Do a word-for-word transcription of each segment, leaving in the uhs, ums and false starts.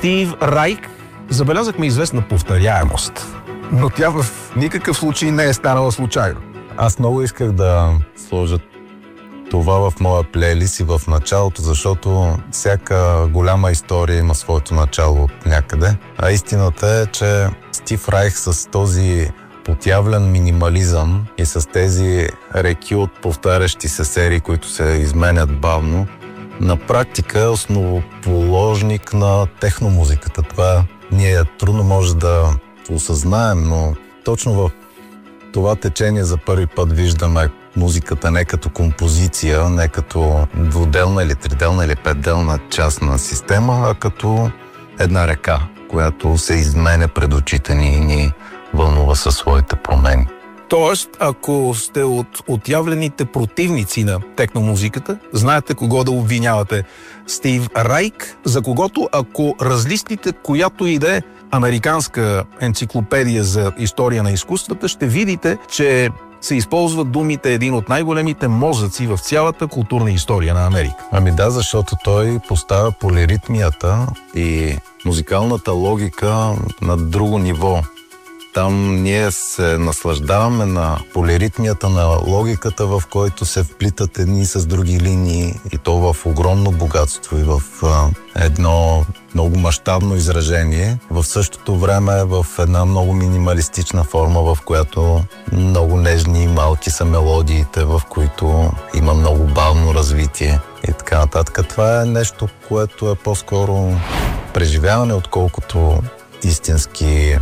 Стив Райк, забелязахме известна повторяемост, но тя в никакъв случай не е станала случайно. Аз много исках да сложа това в моя плейлист и в началото, защото всяка голяма история има своето начало от някъде. А истината е, че Стив Райх с този потявлен минимализъм и с тези реки от повтарящи се серии, които се изменят бавно, на практика е основоположник на техномузиката. Това ние трудно може да осъзнаем, но точно в това течение за първи път виждаме музиката не като композиция, не като двуделна или триделна или петделна част на система, а като една река, която се изменя пред очите ни и ни вълнува със своите промени. Тоест, ако сте от отявлените противници на техномузиката, знаете кого да обвинявате. Стив Райк, за когото, ако разлистите която и да е американска енциклопедия за история на изкуствата, ще видите, че се използват думите един от най-големите мозъци в цялата културна история на Америка. Ами да, защото той поставя полиритмията и музикалната логика на друго ниво. Там ние се наслаждаваме на полиритмията, на логиката, в който се вплитат едни с други линии и то в огромно богатство и в а, едно много мащабно изражение. В същото време в една много минималистична форма, в която много нежни и малки са мелодиите, в които има много бавно развитие и така нататък. Това е нещо, което е по-скоро преживяване, отколкото истински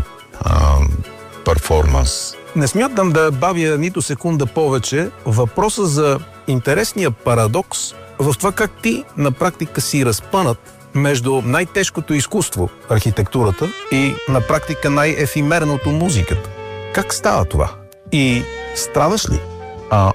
перформанс. Не смятам да бавя нито секунда повече въпроса за интересния парадокс в това как ти на практика си разпънат между най-тежкото изкуство, архитектурата, и на практика най-ефимерното, музиката. Как става това? И страдаш ли? А,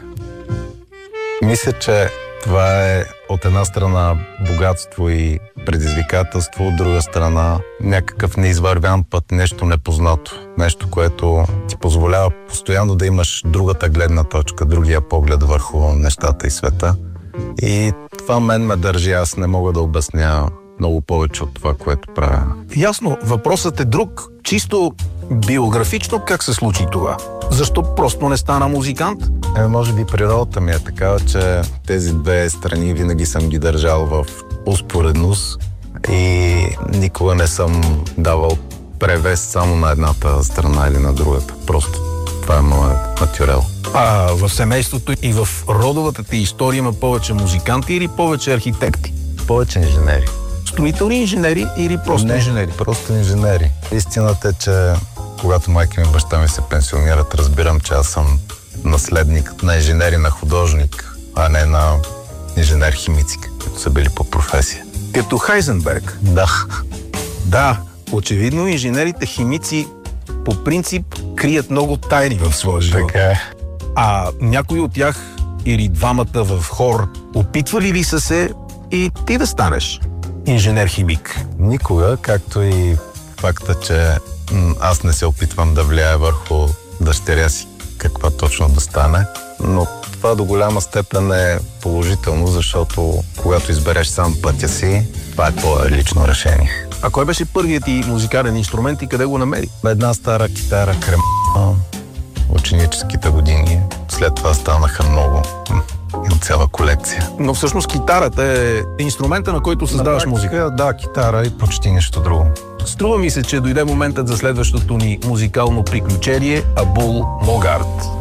мисля, че това е от една страна богатство и предизвикателство, от друга страна някакъв неизвървян път, нещо непознато. Нещо, което ти позволява постоянно да имаш другата гледна точка, другия поглед върху нещата и света. И това мен ме държи, аз не мога да обясня много повече от това, което правя. Ясно, въпросът е друг. Чисто биографично как се случи това? Защо просто не стана музикант? Е, може би природата ми е такава, че тези две страни винаги съм ги държал в успоредност и никога не съм давал превес само на едната страна или на другата. Просто това е моят натюрел. А в семейството и в родовата ти история има повече музиканти или повече архитекти? Повече инженери. Строителни инженери или просто не, инженери? Просто инженери. Истината е, че когато майка ми и баща ми се пенсионират, разбирам, че аз съм наследник на инженер и на художник, а не на инженер-химицик, които са били по професия. Като Хайзенберг? Да. Да, очевидно инженерите химици по принцип крият много тайни в своя живот. Така е. А някой от тях или двамата в хор опитвали ли са се и ти да станеш инженер-химик? Никога, както и факта, че аз не се опитвам да влияя върху дъщеря си каква точно да стане, но това до голяма степен е положително, защото когато избереш сам пътя си, това е твое лично решение. А кой беше първият ти музикален инструмент и къде го намери? Една стара китара крем... ученическите години. След това станаха много. Има цяла колекция. Но всъщност китарата е инструмента, на който създаваш на практика, музика. Да, китара и почти нищо друго. Струва ми се, че дойде моментът за следващото ни музикално приключение Абул Могарт.